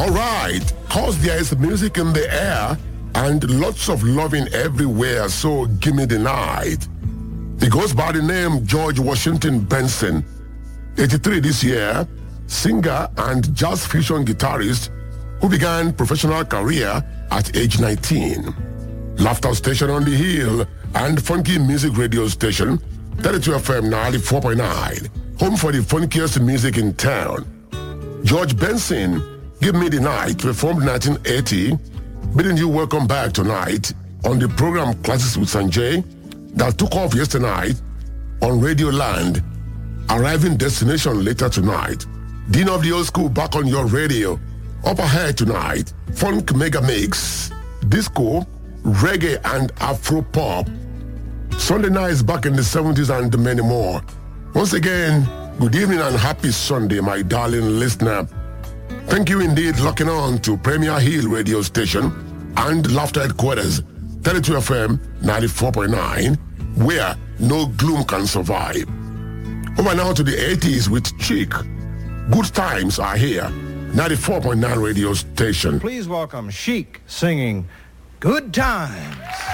All right, cause there is music in the air and lots of loving everywhere, so give me the night. He goes by the name George Washington Benson, 83 this year, singer and jazz fusion guitarist who began professional career at age 19. Laughter Station on the Hill and funky music radio station, 32 FM 94.9, home for the funkiest music in town. George Benson, Give Me the Night, performed 1980, bidding you welcome back tonight on the program Classics with Sanjay that took off yesterday night on Radio Land, arriving destination later tonight. Dean of the Old School back on your radio. Up ahead tonight, funk mega mix, disco, reggae and Afro pop. Sunday night is back in the 70s and many more. Once again, good evening and happy Sunday, my darling listener. Thank you indeed locking on to Premier Hill radio station and Laughter Headquarters, 32 FM 94.9, where no gloom can survive. Over now to the 80s with Chic. Good times are here. 94.9 radio station. Please welcome Chic singing Good Times.